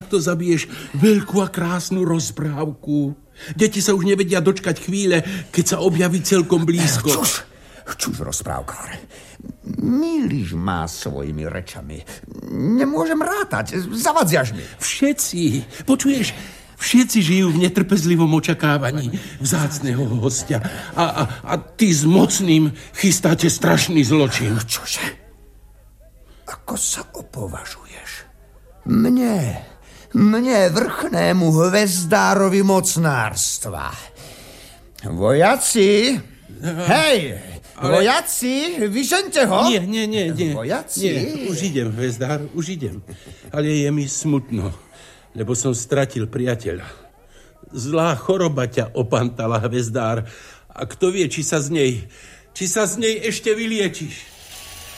takto zabiješ veľkú a krásnu rozprávku. Deti sa už nevedia dočkať chvíle, keď sa objaví celkom blízko. Čuž, rozprávkár. Mýliš ma svojimi rečami. Nemôžem rátať, zavadziaš mi. Všetci, počuješ, všetci žijú v netrpezlivom očakávaní vzácneho hostia. A ty s mocným chystáte strašný zločin. Čože? Ako sa opovažuješ? Mne, vrchnému hvezdárovi mocnárstva. Vojaci, hej! Vojaci, vyžeňte ho! Nie. Vojaci? Nie, už idem, hvezdár, už idem. Ale je mi smutno, lebo som stratil priateľa. Zlá choroba ťa opantala, hvezdár. A kto vie, či sa z nej ešte vyliečiš.